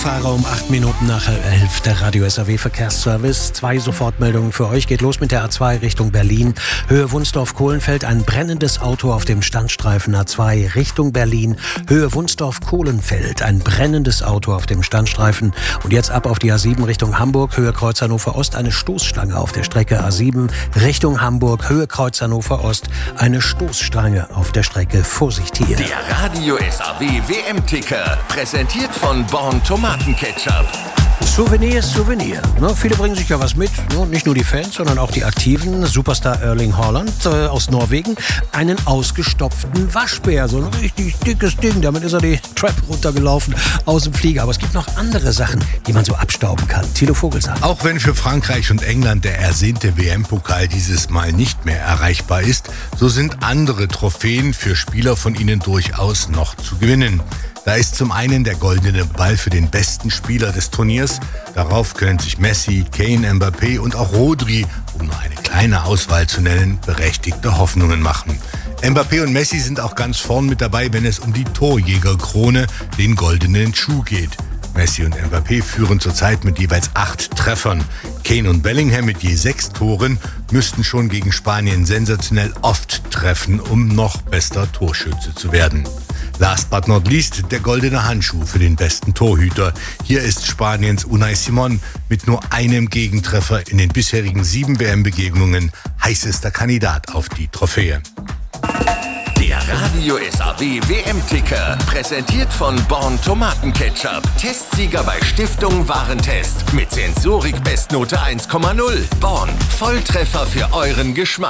Fahrer um 8 Minuten nach 11, der Radio SAW Verkehrsservice. 2 Sofortmeldungen für euch. Geht los mit der A2 Richtung Berlin. Höhe Wunsdorf-Kohlenfeld, ein brennendes Auto auf dem Standstreifen A2 Richtung Berlin. Höhe Wunsdorf-Kohlenfeld, ein brennendes Auto auf dem Standstreifen. Und jetzt ab auf die A7 Richtung Hamburg. Höhe Kreuz Hannover Ost, eine Stoßstange auf der Strecke A7 Richtung Hamburg. Höhe Kreuz Hannover Ost, eine Stoßstange auf der Strecke. Vorsicht hier. Der Radio SAW WM-Ticker, präsentiert von Born Tomatenketchup. Souvenir ist Souvenir. Ne, viele bringen sich ja was mit. Ne, nicht nur die Fans, sondern auch die Aktiven. Superstar Erling Haaland aus Norwegen. Einen ausgestopften Waschbär. So ein richtig dickes Ding. Damit ist er die Treppe runtergelaufen aus dem Flieger. Aber es gibt noch andere Sachen, die man so abstauben kann. Thilo Vogelsang. Auch wenn für Frankreich und England der ersehnte WM-Pokal dieses Mal nicht mehr erreichbar ist, so sind andere Trophäen für Spieler von ihnen durchaus noch zu gewinnen. Da ist zum einen der goldene Ball für den besten Spieler des Turniers. Darauf können sich Messi, Kane, Mbappé und auch Rodri, um nur eine kleine Auswahl zu nennen, berechtigte Hoffnungen machen. Mbappé und Messi sind auch ganz vorn mit dabei, wenn es um die Torjägerkrone, den goldenen Schuh geht. Messi und Mbappé führen zurzeit mit jeweils 8 Treffern. Kane und Bellingham mit je 6 Toren müssten schon gegen Spanien sensationell oft treffen, um noch bester Torschütze zu werden. Last but not least der goldene Handschuh für den besten Torhüter. Hier ist Spaniens Unai Simón mit nur einem Gegentreffer in den bisherigen 7 WM-Begegnungen heißester Kandidat auf die Trophäe. Der Radio SAW WM-Ticker, präsentiert von Born Tomatenketchup. Testsieger bei Stiftung Warentest. Mit Sensorik Bestnote 1,0. Born, Volltreffer für euren Geschmack.